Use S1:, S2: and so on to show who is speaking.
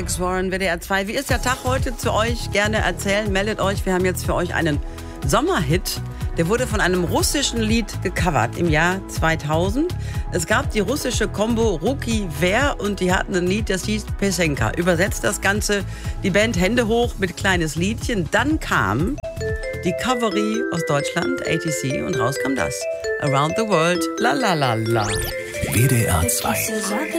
S1: Alex Warren, WDR 2. Wie ist der Tag heute zu euch? Gerne erzählen, meldet euch. Wir haben jetzt für euch einen Sommerhit. Der wurde von einem russischen Lied gecovert im Jahr 2000. Es gab die russische Combo Ruki Ver und die hatten ein Lied, das hieß Pesenka. Übersetzt das Ganze, die Band Hände hoch mit kleines Liedchen. Dann kam die Coverie aus Deutschland, ATC, und raus kam das. Around the World, la la la la.
S2: WDR 2.